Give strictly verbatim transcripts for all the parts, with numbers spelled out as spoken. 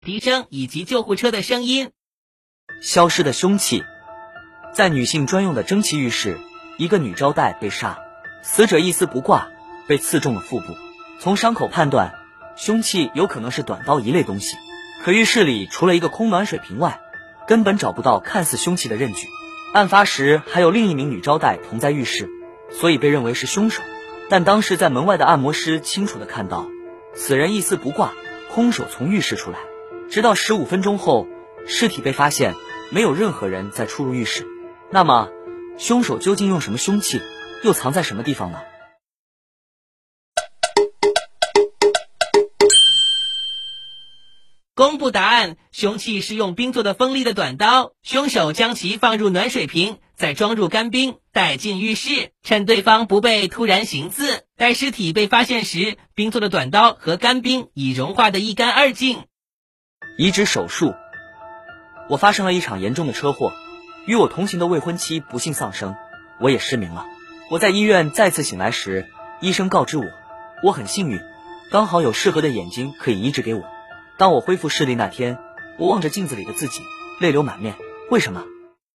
笛声以及救护车的声音。 消失的凶器。在女性专用的蒸汽浴室，一个女招待被杀，死者一丝不挂，被刺中了腹部。从伤口判断，凶器有可能是短刀一类东西。可浴室里除了一个空暖水瓶外，根本找不到看似凶器的刃具。案发时还有另一名女招待同在浴室，所以被认为是凶手。但当时在门外的按摩师清楚地看到，此人一丝不挂，空手从浴室出来。直到十五分钟后，尸体被发现，没有任何人再出入浴室。那么，凶手究竟用什么凶器，又藏在什么地方呢？ 公布答案，凶器是用冰做的锋利的短刀，凶手将其放入暖水瓶，再装入干冰，带进浴室，趁对方不备突然行刺。待尸体被发现时，冰做的短刀和干冰已融化得一干二净。 移植手术。我发生了一场严重的车祸，与我同行的未婚妻不幸丧生，我也失明了。我在医院再次醒来时，医生告知我，我很幸运，刚好有适合的眼睛可以移植给我。当我恢复视力那天，我望着镜子里的自己，泪流满面。为什么？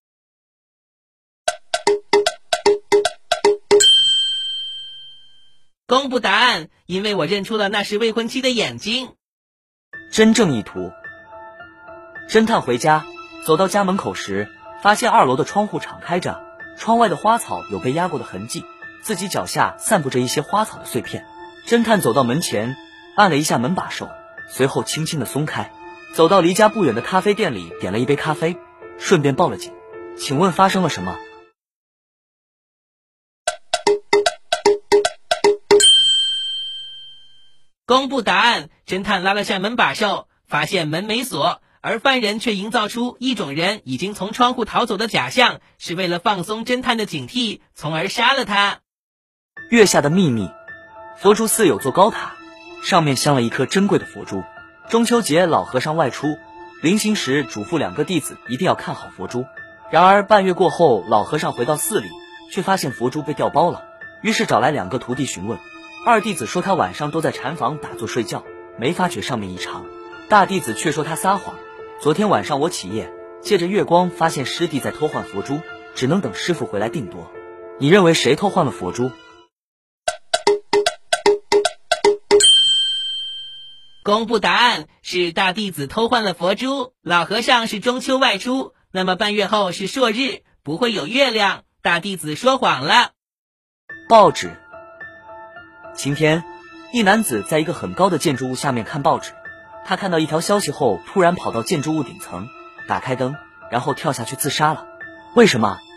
公布答案，因为我认出了那是未婚妻的眼睛。 真正意图。侦探回家，走到家门口时，发现二楼的窗户敞开着，窗外的花草有被压过的痕迹，自己脚下散布着一些花草的碎片。侦探走到门前，按了一下门把手，随后轻轻地松开，走到离家不远的咖啡店里，点了一杯咖啡，顺便报了警。请问发生了什么？ 公布答案，侦探拉了下门把手，发现门没锁，而犯人却营造出一种人已经从窗户逃走的假象，是为了放松侦探的警惕，从而杀了他。 月下的秘密。佛珠寺有座高塔，上面镶了一颗珍贵的佛珠。中秋节老和尚外出，临行时嘱咐两个弟子一定要看好佛珠。然而半月过后，老和尚回到寺里，却发现佛珠被调包了，于是找来两个徒弟询问。二弟子说他晚上都在禅房打坐睡觉，没发觉上面异常。大弟子却说他撒谎，昨天晚上我起夜，借着月光发现师弟在偷换佛珠，只能等师傅回来定夺。你认为谁偷换了佛珠？ 公布答案，是大弟子偷换了佛珠。老和尚是中秋外出，那么半月后是朔日，不会有月亮，大弟子说谎了。 报纸。晴天，一男子在一个很高的建筑物下面看报纸，他看到一条消息后，突然跑到建筑物顶层，打开灯，然后跳下去自杀了。为什么？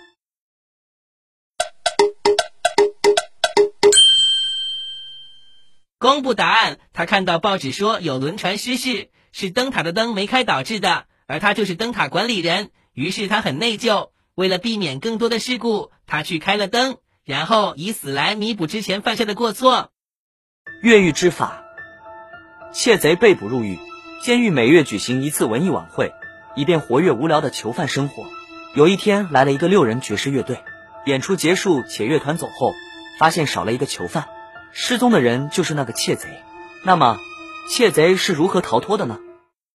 公布答案，他看到报纸说有轮船失事，是灯塔的灯没开导致的，而他就是灯塔管理人，于是他很内疚，为了避免更多的事故，他去开了灯，然后以死来弥补之前犯下的过错。 越狱之法。窃贼被捕入狱，监狱每月举行一次文艺晚会，以便活跃无聊的囚犯生活。有一天来了一个六人爵士乐队，演出结束且乐团走后，发现少了一个囚犯，失踪的人就是那个窃贼。那么窃贼是如何逃脱的呢？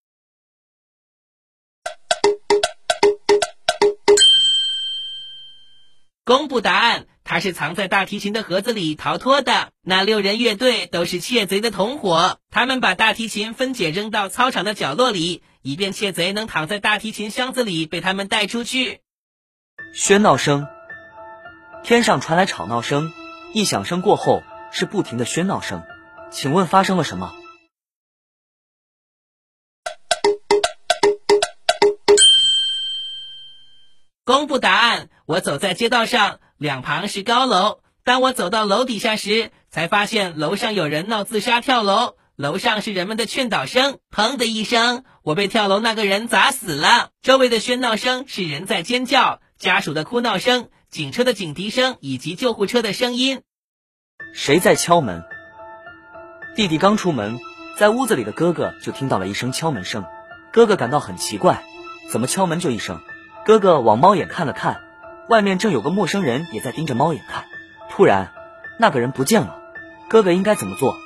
公布答案，他是藏在大提琴的盒子里逃脱的。那六人乐队都是窃贼的同伙，他们把大提琴分解扔到操场的角落里，以便窃贼能躺在大提琴箱子里被他们带出去。 喧闹声。天上传来吵闹声，一响声过后是不停的喧闹声，请问发生了什么？ 公布答案，我走在街道上，两旁是高楼。当我走到楼底下时，才发现楼上有人闹自杀跳楼，楼上是人们的劝导声。砰的一声，我被跳楼那个人砸死了。周围的喧闹声是人在尖叫，家属的哭闹声，警车的警笛声以及救护车的声音。 谁在敲门？弟弟刚出门，在屋子里的哥哥就听到了一声敲门声。哥哥感到很奇怪，怎么敲门就一声？哥哥往猫眼看了看，外面正有个陌生人也在盯着猫眼看。突然那个人不见了，哥哥应该怎么做？